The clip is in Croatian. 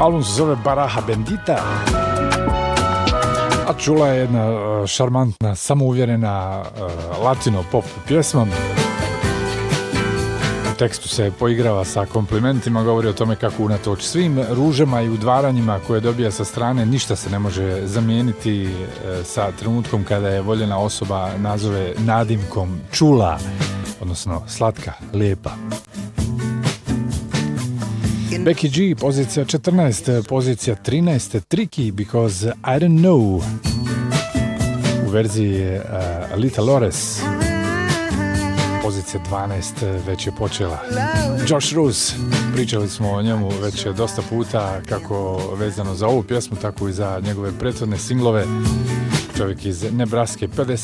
Album se zove Baraha Bendita. A čula je jedna šarmantna, samouvjerena latino pop pjesma. U tekstu se poigrava sa komplimentima, govori o tome kako unatoč svim ružama i udvaranjima koje dobija sa strane, ništa se ne može zamijeniti sa trenutkom kada je voljena osoba nazove nadimkom čula, odnosno slatka, lijepa. Becky G, pozicija 14, pozicija 13, Tricky Because I Don't Know, u verziji Alita Lores, pozicija 12 već je počela. Josh Roos, pričali smo o njemu već dosta puta, kako vezano za ovu pjesmu, tako i za njegove prethodne singlove. Čovjek iz Nebraske,